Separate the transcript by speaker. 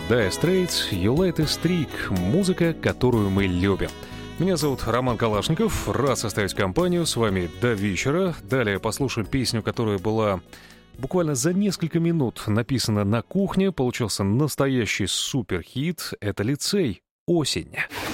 Speaker 1: Dire Straits, You Let Us Streak, музыка, которую мы любим. Меня зовут Роман Калашников, рад составить компанию с вами до вечера. Далее послушаем песню, которая была буквально за несколько минут написана на кухне. Получился настоящий суперхит. Это «Лицей. Осень».